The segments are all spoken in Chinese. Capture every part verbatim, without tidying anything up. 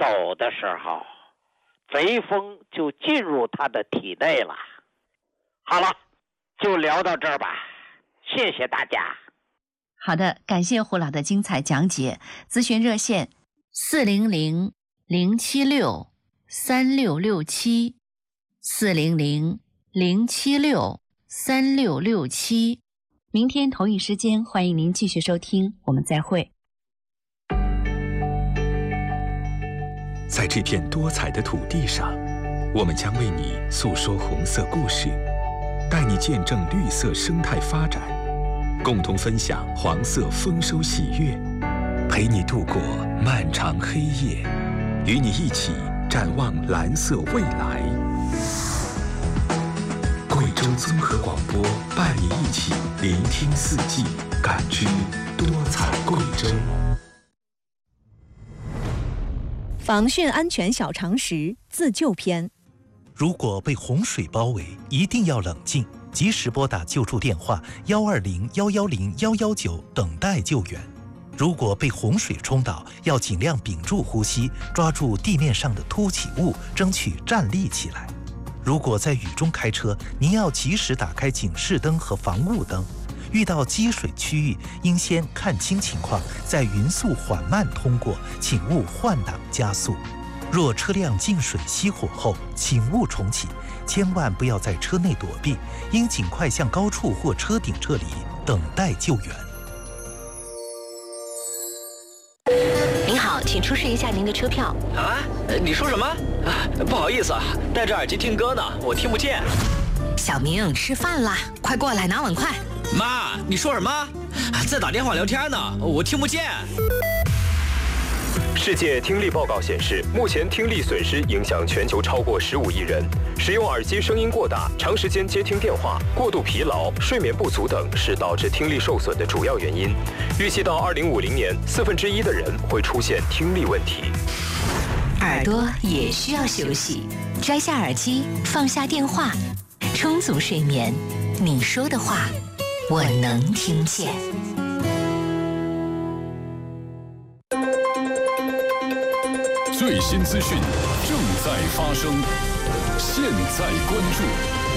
走的时候，贼风就进入他的体内了。好了，就聊到这儿吧，谢谢大家。 好的，感谢胡老的精彩讲解。咨询热线四零零零七六三六六七，四零零零七六三六六七。明天同一时间，欢迎您继续收听，我们再会。 在这片多彩的土地上，我们将为你诉说红色故事，带你见证绿色生态发展，共同分享黄色丰收喜悦，陪你度过漫长黑夜，与你一起展望蓝色未来。贵州综合广播伴你一起聆听四季，感知多彩贵州。 防汛安全小常识自救篇。 如果被洪水包围，一定要冷静，及时拨打救助电话幺二零幺幺零幺幺九等待救援。如果被洪水冲倒，要尽量屏住呼吸，抓住地面上的凸起物，争取站立起来。如果在雨中开车，您要及时打开警示灯和防雾灯。遇到积水区域，应先看清情况，再匀速缓慢通过，请勿换挡加速。若车辆进水熄火后，请勿重启，千万不要在车内躲避，应尽快向高处或车顶撤离，等待救援。 您好，请出示一下您的车票。 啊？你说什么？啊，不好意思啊，戴着耳机听歌呢，我听不见。 小明，吃饭啦，快过来拿碗筷。 妈，你说什么？在打电话聊天呢，我听不见。 世界听力报告显示，目前听力损失影响全球超过十五亿人。使用耳机声音过大、长时间接听电话、过度疲劳、睡眠不足等是导致听力受损的主要原因。预计到二零五零年，四分之一的人会出现听力问题。 耳朵也需要休息，摘下耳机，放下电话，充足睡眠。你说的话，我能听见。 最新资讯正在发生，现在关注。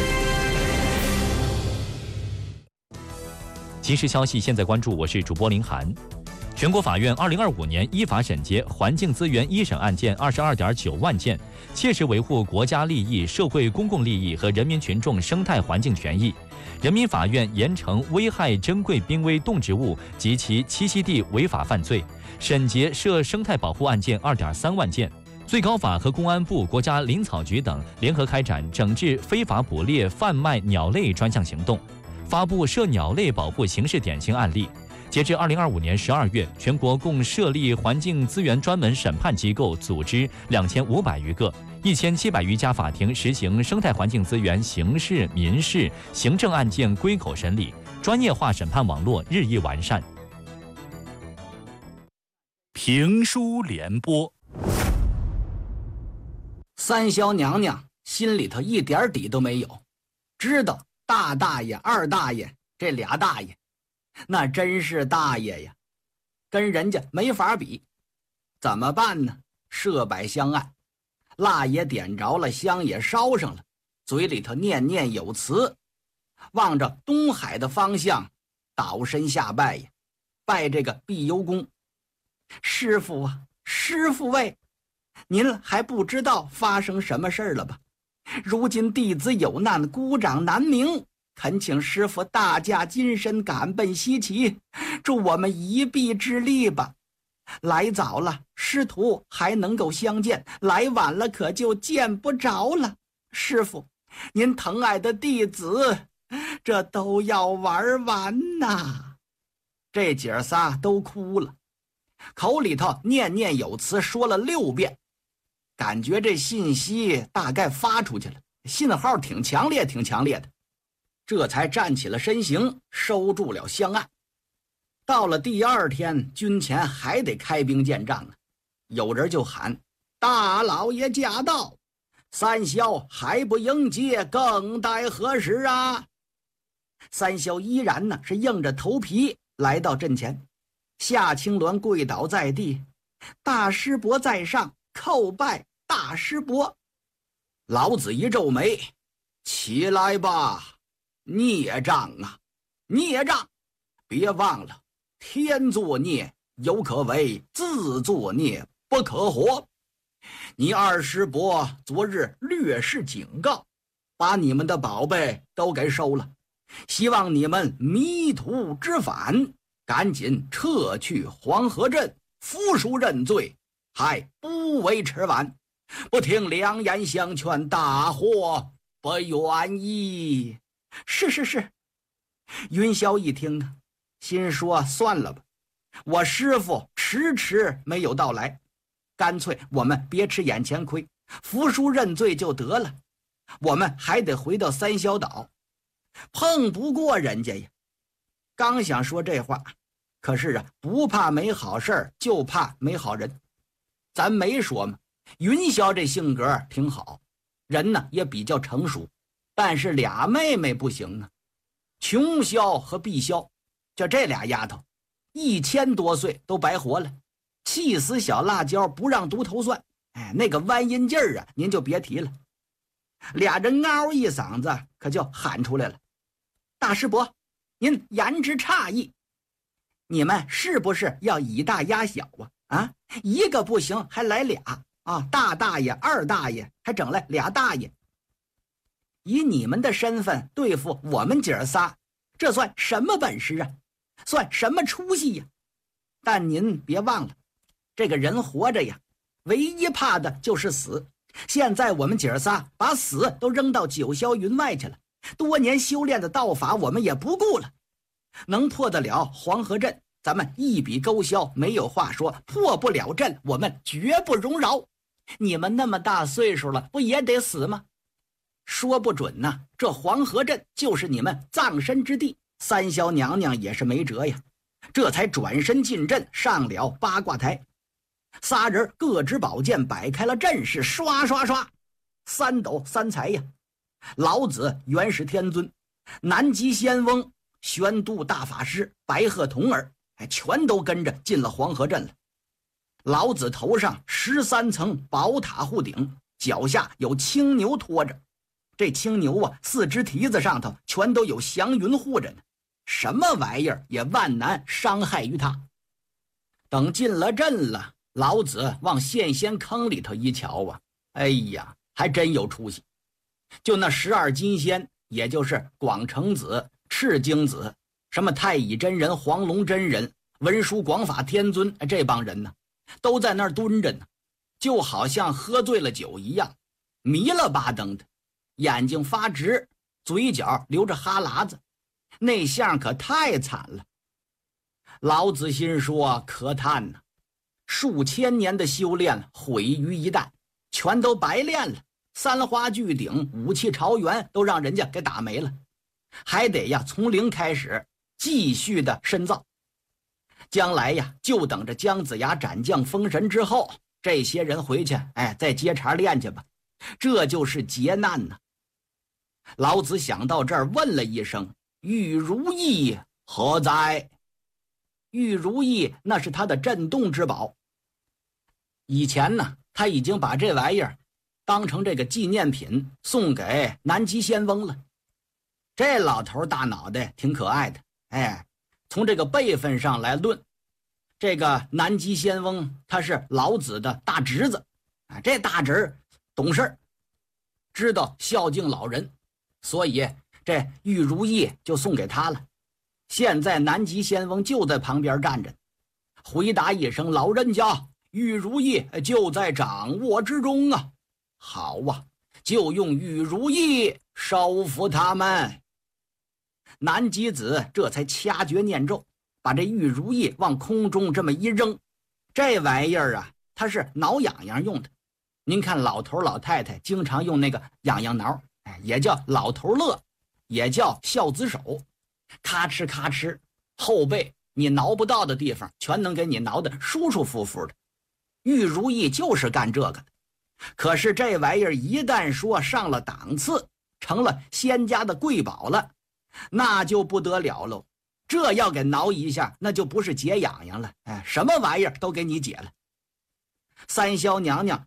即时消息，现在关注，我是主播林涵。全国法院二零二五年依法审结环境资源一审案件二十二点九万件，切实维护国家利益、社会公共利益和人民群众生态环境权益。人民法院严惩危害珍贵濒危动植物及其栖息地违法犯罪，审结涉生态保护案件二点三万件。最高法和公安部、国家林草局等联合开展整治非法捕猎、贩卖鸟类专项行动，发布涉鸟类保护刑事典型案例。截至二零二五年十二月，全国共设立环境资源专门审判机构组织两千五百余个，一千七百余家法庭实行生态环境资源刑事、民事、行政案件归口审理，专业化审判网络日益完善。 评书联播。 三小娘娘心里头一点底都没有，知道大大爷、二大爷这俩大爷那真是大爷呀，跟人家没法比。怎么办呢？设摆香案，蜡也点着了，香也烧上了，嘴里头念念有词，望着东海的方向倒身下拜呀，拜这个碧幽公。师傅啊，师傅喂，您还不知道发生什么事儿了吧？如今弟子有难，孤掌难鸣，恳请师傅大驾金身赶奔西岐，助我们一臂之力吧。来早了，师徒还能够相见；来晚了，可就见不着了。师傅，您疼爱的弟子，这都要玩完呐！这姐仨都哭了，口里头念念有词，说了六遍，感觉这信息大概发出去了，信号挺强烈，挺强烈的。这才站起了身形，收住了香案。到了第二天，军前还得开兵见仗啊！有人就喊：“大老爷驾到，三萧还不迎接，更待何时啊？”三萧依然呢是硬着头皮来到阵前，夏青鸾跪倒在地：“大师伯在上， 叩拜大师伯。老子一皱眉，起来吧，孽障啊，孽障！别忘了，天作孽犹可为，自作孽不可活。你二师伯昨日略施警告，把你们的宝贝都给收了，希望你们迷途知返，赶紧撤去黄河镇，服输认罪，还不为迟晚。不听良言相劝，大祸不远矣。是是是。云霄一听啊，心说算了吧，我师父迟迟没有到来，干脆我们别吃眼前亏，服输认罪就得了。我们还得回到三霄岛，碰不过人家呀。刚想说这话，可是啊，不怕没好事，就怕没好人。咱没说嘛，云霄这性格挺好，人呢也比较成熟，但是俩妹妹不行啊。琼霄和碧霄，就这俩丫头，一千多岁都白活了，气死小辣椒不让独头蒜。哎，那个弯音劲儿啊，您就别提了。俩人嗷一嗓子，可就喊出来了：“大师伯，您言之差异，你们是不是要以大压小啊？啊，一个不行还来俩啊！大大爷、二大爷，还整来俩大爷。以你们的身份对付我们姐儿仨，这算什么本事啊？算什么出息呀？但您别忘了，这个人活着呀，唯一怕的就是死。现在我们姐儿仨把死都扔到九霄云外去了，多年修炼的道法我们也不顾了。能破得了黄河阵，咱们一笔勾销，没有话说；破不了阵，我们绝不容饶。你们那么大岁数了，不也得死吗？说不准呢，这黄河阵就是你们葬身之地。三霄娘娘也是没辙呀，这才转身进阵，上了八卦台。仨人各执宝剑，摆开了阵势，刷刷刷，三斗三才呀！老子元始天尊、南极仙翁、玄度大法师、白鹤童儿，哎，全都跟着进了黄河阵了。老子头上十三层宝塔护顶，脚下有青牛拖着，这青牛啊，四只蹄子上头全都有祥云护着呢，什么玩意儿也万难伤害于他。等进了阵了，老子往献仙坑里头一瞧啊，哎呀，还真有出息。就那十二金仙，也就是广成子、赤精子、什么太乙真人、黄龙真人、文殊广法天尊，这帮人呢，都在那儿蹲着呢，就好像喝醉了酒一样，迷了巴登的，眼睛发直，嘴角流着哈喇子，那相可太惨了。老子心说，可叹呐，数千年的修炼毁于一旦，全都白练了，三花聚顶、武器朝元都让人家给打没了，还得呀从零开始继续的深造。将来呀，就等着姜子牙斩将封神之后，这些人回去，哎，再接茬练去吧。这就是劫难呐。老子想到这儿，问了一声：“玉如意何在？”玉如意那是他的镇洞之宝。以前呢，他已经把这玩意儿当成这个纪念品送给南极仙翁了。这老头大脑袋挺可爱的，哎，从这个辈分上来论，这个南极仙翁他是老子的大侄子啊，这大侄儿懂事儿，知道孝敬老人，所以这玉如意就送给他了。现在南极仙翁就在旁边站着，回答一声：“老人家，玉如意就在掌握之中啊。”好啊，就用玉如意收服他们。南极子这才掐诀念咒，把这玉如意往空中这么一扔。这玩意儿啊，它是挠痒痒用的。您看老头老太太经常用那个痒痒挠，哎，也叫老头乐，也叫孝子手，咔哧咔哧，后背你挠不到的地方全能给你挠得舒舒服服的。玉如意就是干这个的。可是这玩意儿一旦说上了档次，成了仙家的贵宝了，那就不得了喽。这要给挠一下，那就不是解痒痒了，哎，什么玩意儿都给你解了。三霄娘娘